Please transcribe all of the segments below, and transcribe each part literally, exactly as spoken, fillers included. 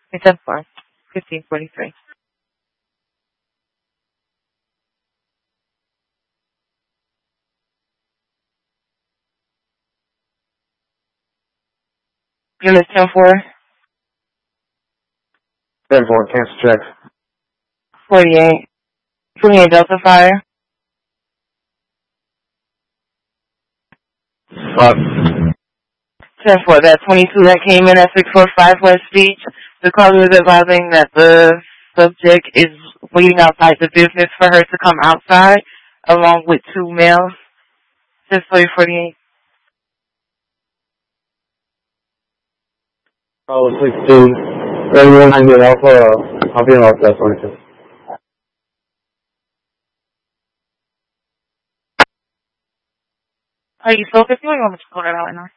It's ten four, fifteen forty-three. Unit ten four. ten four, cancel check. forty-eight. twenty-eight Delta Fire. Fuck. ten four, that twenty-two that came in at six four five West Beach. The caller is advising that the subject is waiting outside the business for her to come outside, along with two males. ten four forty-eight. Oh, sixteen. Everyone I get off, uh, I'll be off that forty-two. Are you still fifty-one? You want me to call that out right now?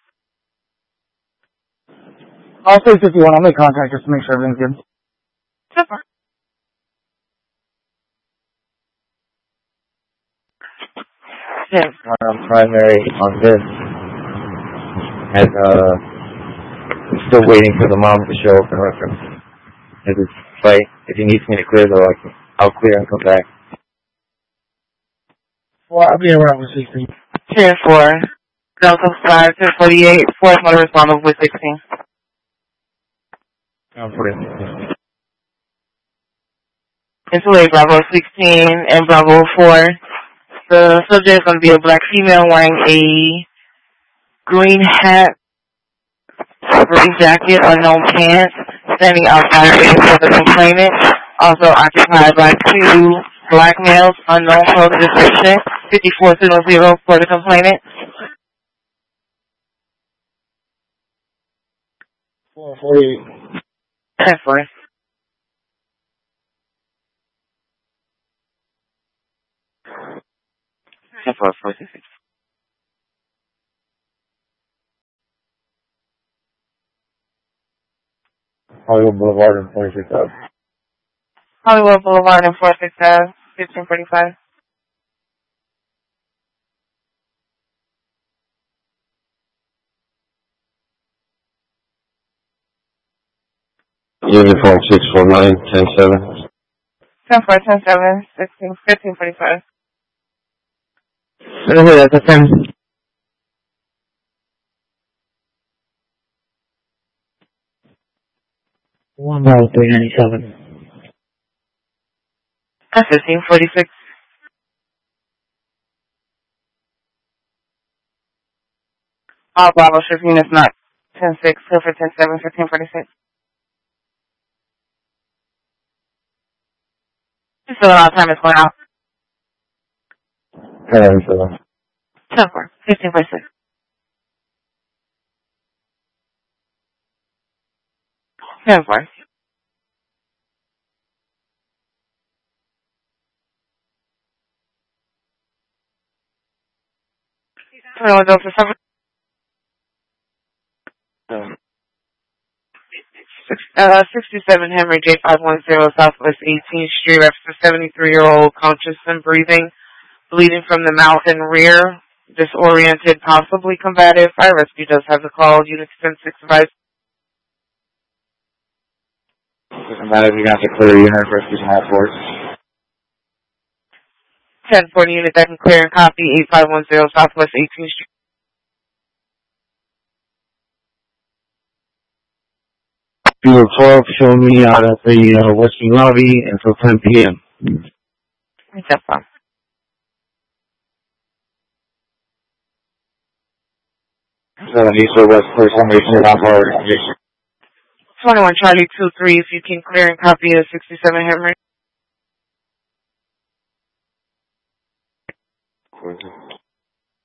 I'll say fifty-one. I'll make contact just to make sure everything's good. Super. Yeah. Um, primary on this. And, uh, I'm still waiting for the mom to show up in reference. If it's like, if he needs me to clear though, I can, I'll clear and come back. Well, I'll be around with sixteen. ten four. Delta five, ten forty-eight. Fourth motor responder with sixteen. I'm forty. It's late, Bravo sixteen and Bravo four. The subject is going to be a black female wearing a green hat, green jacket, unknown pants, standing outside waiting for the complainant. Also occupied by two black males, unknown code description, fifty-four zero zero for the complainant. four forty-eight. ten four. ten four, forty-six. Hollywood Boulevard and forty-six Ave. Hollywood Boulevard and forty-six Ave, fifteen forty-five. Uniform six four nine, ten seven. ten four, ten seven, sixteen, fifteen forty-five. That's a ten. One dollar three ninety seven. That's fifteen forty-six. All Bravo shift units not ten six, Silver ten seven, fifteen forty-six. Just filling out time is going out. ten seven. ten four, fifteen forty-six. ten four. twenty-one Delta seven. Uh, sixty-seven Henry J five one zero Southwest eighteenth Street, reference a seventy-three-year-old conscious and breathing, bleeding from the mouth and rear, disoriented, possibly combative. Fire rescue does have the call. Unit ten six advice. Doesn't matter if you got to clear unit versus half force. ten forty unit that can clear and copy eight five one zero Southwest eighteenth Street. Bureau twelve, show me out at the uh, Western Lobby until ten p.m. That's fine. seven East or West, first information about our twenty-one Charlie two three, if you can clear and copy a sixty-seven Henry.